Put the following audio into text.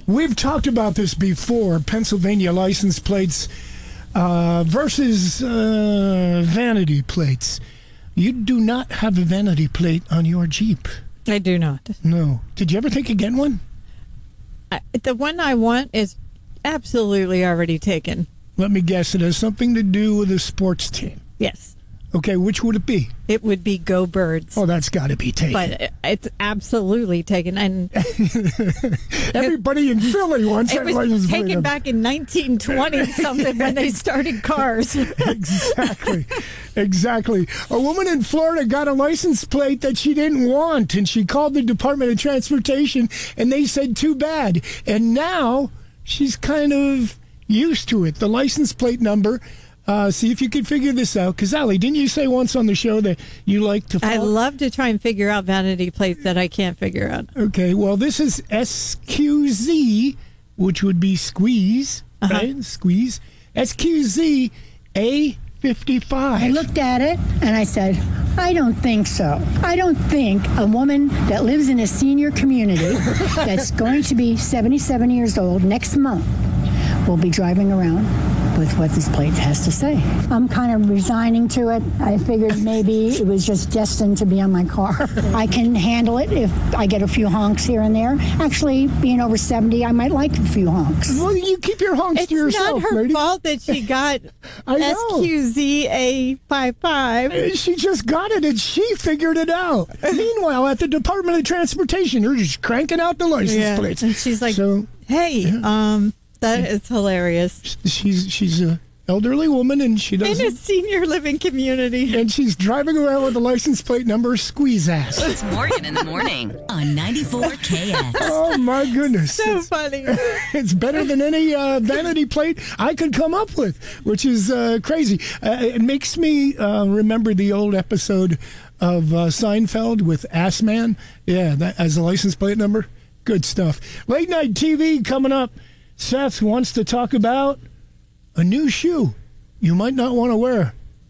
We've talked about this before, Pennsylvania license plates versus vanity plates. You do not have a vanity plate on your Jeep. I do not. No. Did you ever think of getting one? The one I want is absolutely already taken. Let me guess. It has something to do with a sports team. Yes. Okay, which would it be? It would be Go Birds. Oh, that's got to be taken. But it's absolutely taken. And everybody in Philly wants that license plate. It was taken back in 1920-something when they started cars. Exactly. A woman in Florida got a license plate that she didn't want, and she called the Department of Transportation, and they said, too bad. And now she's kind of used to it. The license plate number... see if you could figure this out. Because, Allie, didn't you say once on the show that you like to I love to try and figure out vanity plates that I can't figure out. Okay, well, this is SQZ, which would be squeeze, right? Squeeze. SQZ A55. I looked at it, and I said, I don't think so. I don't think a woman that lives in a senior community that's going to be 77 years old next month will be driving around with what this plate has to say. I'm kind of resigning to it. I figured maybe it was just destined to be on my car. I can handle it if I get a few honks here and there. Actually, being over 70, I might like a few honks. Well, you keep your honks to yourself, It's not her lady. fault that she got SQZA55. She just got it, and she figured it out. Meanwhile, at the Department of Transportation, they're just cranking out the license plates. And she's like, hey, that is hilarious. She's a elderly woman, and she doesn't... In a senior living community. And she's driving around with the license plate number Squeeze Ass. It's Morgan in the Morning on 94 KX. Oh, my goodness. So funny. It's better than any vanity plate I could come up with, which is crazy. It makes me remember the old episode of Seinfeld with Ass Man. Yeah, that as a license plate number. Good stuff. Late night TV coming up. Seth wants to talk about a new shoe you might not want to wear